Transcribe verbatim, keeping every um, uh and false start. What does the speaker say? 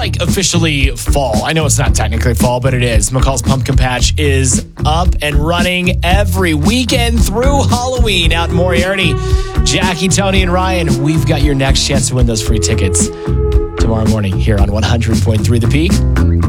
like officially fall. I know it's not technically fall, but it is. McCall's Pumpkin Patch is up and running every weekend through Halloween out in Moriarty. Jackie, Tony, and Ryan, we've got your next chance to win those free tickets tomorrow morning here on one hundred point three The Peak.